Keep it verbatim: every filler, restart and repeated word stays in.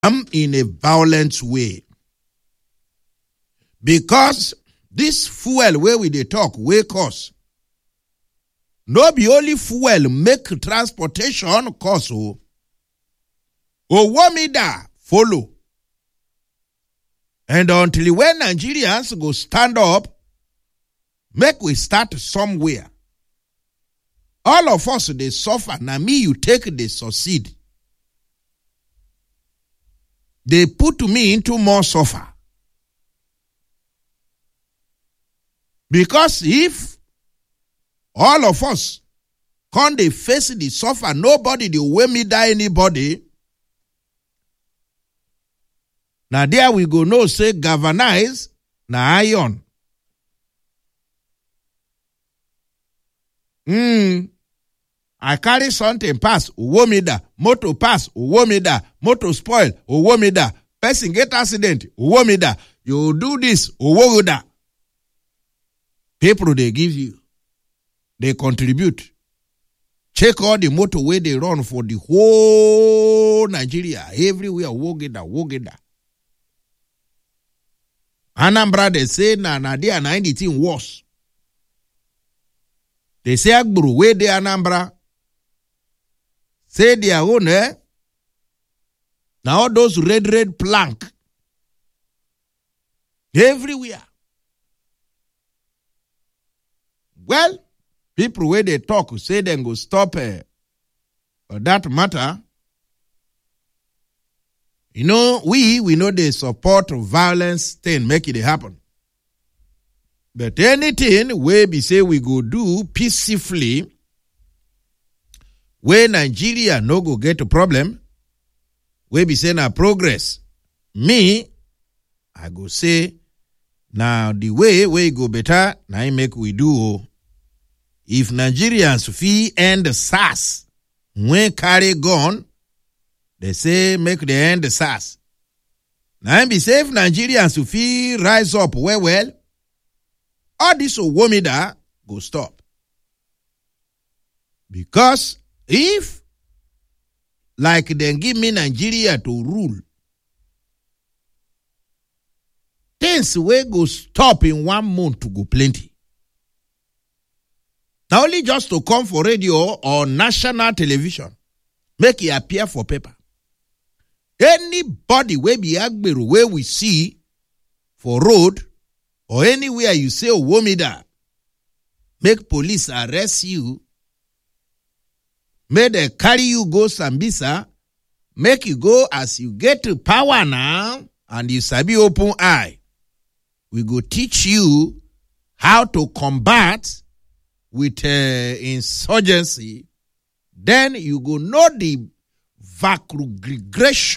am in a violent way. Because this fuel where we dey talk, wey cost, no be only fuel make transportation cost o. Owomida follow. And until when Nigerians go stand up, make we start somewhere. All of us, they suffer. Now me, you take, they succeed. They put me into more suffer. Because if all of us can't they face the suffer, nobody they weigh me die anybody. Now there we go, no say galvanize, na iron. Hmm. I carry something pass, uwomida, motor pass, uwomida, motor spoil, uwomida, person get accident, uwomida, you do this, uwoda. People they give you, they contribute. Check all the motorway they run for the whole Nigeria, everywhere, wogeda, wogeda. Anambra, they say, na na they are anything worse. They say, Agburu, where they Anambra, say their own, eh? Now all those red, red plank, everywhere. Well, people where they talk, say they go stop uh, that matter. You know, we, we know they support violence thing, make it happen. But anything where we say we go do peacefully, where Nigeria no go get a problem, where we say na progress, me, I go say, now the way we go better, now make we do. If Nigerians fee end the S A S, when carry gun, they say make the end the S A S. Now be safe Nigerians fee rise up well well. All this Owomida go stop. Because if, like they give me Nigeria to rule, things will go stop in one month to go plenty. Now only just to come for radio or national television, make it appear for paper. Anybody where be Agbero, where we see for road, or anywhere you say Owomida, make police arrest you, make they carry you go Sambisa, make you go as you get to power now, and you sabi open eye. We go teach you how to combat with uh, insurgency. Then you go know the regression